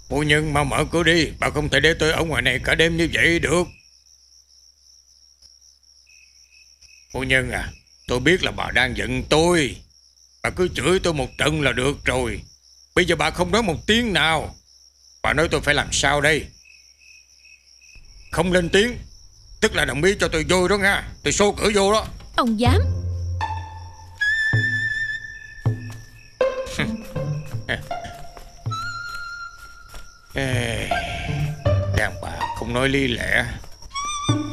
Phu nhân mau mở cửa đi, bà không thể để tôi ở ngoài này cả đêm như vậy được. Phu nhân à, tôi biết là bà đang giận tôi. Bà cứ chửi tôi một trận là được rồi. Bây giờ bà không nói một tiếng nào. Bà nói tôi phải làm sao đây? Không lên tiếng tức là đồng ý cho tôi vô đó nha. Tôi xô cửa vô đó. Ông dám? Đàn bà không nói lý lẽ.